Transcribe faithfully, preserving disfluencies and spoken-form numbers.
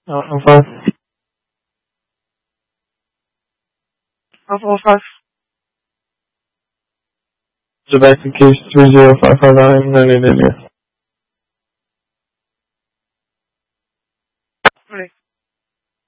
Uh, oh five. Alpha oh five. Sebastian Case three zero five five nine nine in India. Ready.